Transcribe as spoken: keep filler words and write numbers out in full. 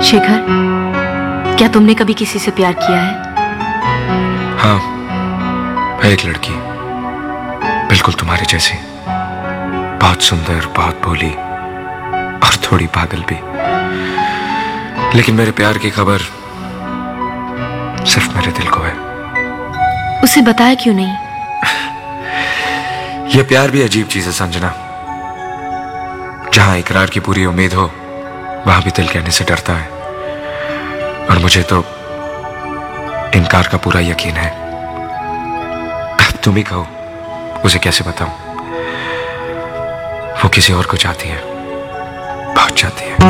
शेखर, क्या तुमने कभी किसी से प्यार किया है? हाँ, एक लड़की, बिल्कुल तुम्हारे जैसी, बहुत सुंदर, बहुत भोली और थोड़ी पागल भी। लेकिन मेरे प्यार की खबर सिर्फ मेरे दिल को है। उसे बताया क्यों नहीं? यह प्यार भी अजीब चीज है संजना। जहां इकरार की पूरी उम्मीद हो, वहां भी दिल कहने से डरता है। और मुझे तो इनकार का पूरा यकीन है। अब तुम ही कहो, उसे कैसे बताऊं? वो किसी और को चाहती है, बहुत चाहती है।